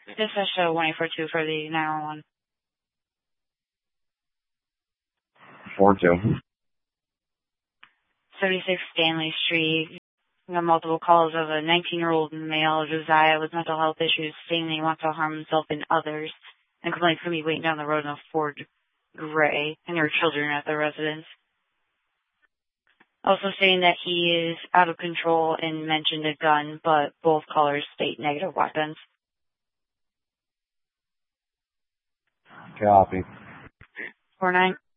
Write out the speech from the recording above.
Dispatch to 1842 for the 911. 42. 76 Stanley Street. We got multiple calls of a 19-year-old male, Josiah, with mental health issues, saying that he wants to harm himself and others, and complaints from me waiting down the road in a Ford Gray, and there were children at the residence. Also saying that he is out of control and mentioned a gun, but both callers state negative weapons. Copy. 49.